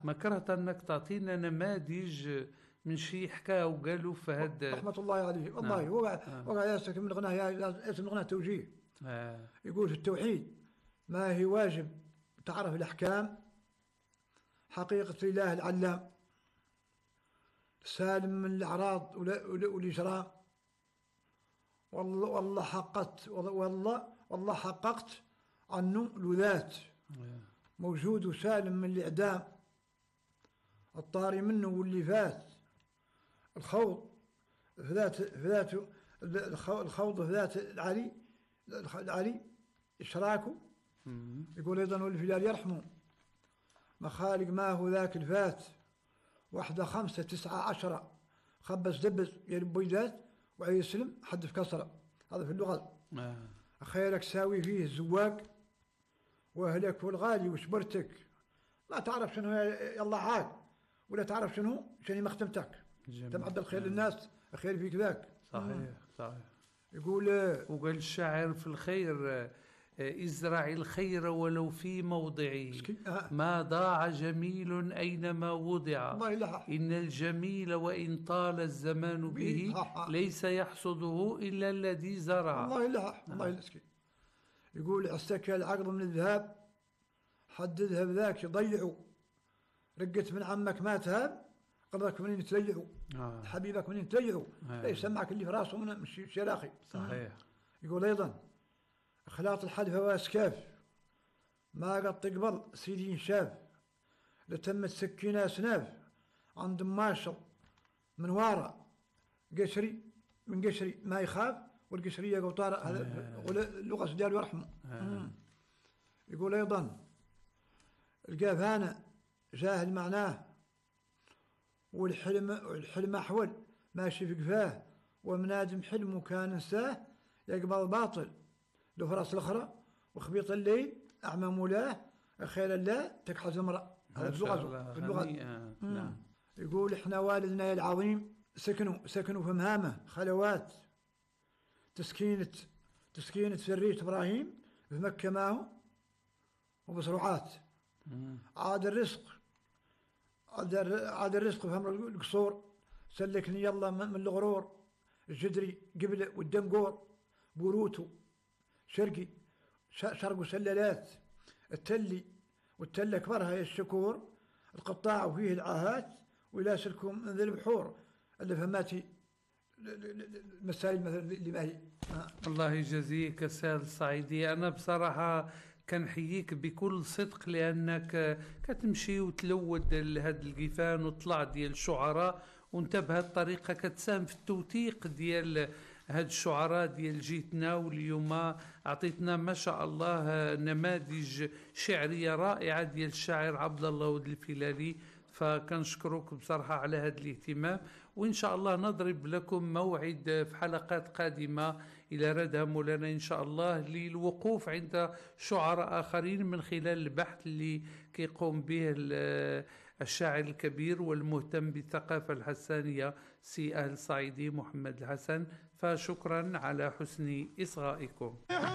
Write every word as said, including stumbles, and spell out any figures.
ما كرهت أنك تعطينا نماذج من شي حكاه وقالوا في هذا. رحمة الله عليه والله. نعم. هو آه. وقع ياسك من الغناء، ياسك من الغناء توجيه. آه. يقول في التوحيد: ما هي واجب تعرف الأحكام، حقيقة الإله العلام، سالم من الأعراض والإجرام، والله والله حققت والله والله حققت عنه لذات، موجود سالم من الإعدام، الطاري منه واللي فات، الخوض في ذات في ذات الخوض في ذات العلي العلي إشراكه. يقول أيضا: والفلال يرحمه مخالق ما هو ذاك الفات، واحدة خمسة تسعة عشرة، خبز دبز يرب بيدات وعي يسلم حد في كسرة. هذا في اللغة. آه. خيرك ساوي فيه الزواق، واهلك والغالي وشبرتك، ما تعرف شنو يلا عاد، ولا تعرف شنو شنو مختمتك. تم الخير للناس، الخير فيك ذاك. صحيح صحيح. يقول وقال الشاعر في الخير: ازرع الخير ولو في موضعه، ما ضاع جميل أينما وضع، إن الجميل وإن طال الزمان به ليس يحصده إلا الذي زرع. الله يلح الله يلسكي. يقول: عسك العقل من الذهب، حد ذهب ذاك يضيعه، رقت من عمك ما تهاب، قدرك منين تليعه. آه. حبيبك منين تليعه. آه. لا يسمعك اللي في راسه من شراخي. صحيح. يقول أيضا: خلاط الحلفة واسكاف، ما قد تقبل سيدي شاف، لتمت سكينة سناف، عند ماشر من وارا قشري من قشري ما يخاف، والقشرية قوطارة. هذا اللغة ديالو يرحمه. يقول أيضا: القافانة جاهل معناه، والحلم والحلم أحول ماشي في قفاه، ومنادم حلمه كان نساه، يقبل باطل لو فرس الأخرى، وخبيط الليل أعمى مولاه، خير الله تكحز المرأة. هذا باللغة باللغة. نعم. يقول: إحنا والدنا العظيم سكنوا سكنوا في مهامة خلوات، تسكينة تسكينة سرية إبراهيم في مكة معه وبصروعات. عاد الرزق عاد الرزق في أمر القصور، سلكني يلا من الغرور، الجدري قبل والدنقور، بوروتو شرقي شرق وسلالات، التلي والتلة كبرها هي الشكور، القطاع وفيه العاهات، ويلاسلكم من ذي البحور اللي فهماتي المسائل مثلا اللي ما هي. آه. الله يجزيك سال صعيدي. أنا بصراحة كنحييك بكل صدق، لأنك كتمشي وتلود لهاد القيفان وطلع ديال الشعراء، وانت بهذه الطريقة كتساهم في التوثيق ديال هاد الشعراء ديال جيتنا. واليوم أعطيتنا ما شاء الله نماذج شعرية رائعة ديال الشاعر عبد الله ود الفلالي، فكنشكرك بصراحة على هذا الاهتمام. وإن شاء الله نضرب لكم موعد في حلقات قادمة إلى ردها مولانا إن شاء الله، للوقوف عند شعراء آخرين من خلال البحث اللي كيقوم به الشاعر الكبير والمهتم بالثقافة الحسانية سي أهل صعيدي محمد الحسن. فشكرا على حسن إصغائكم.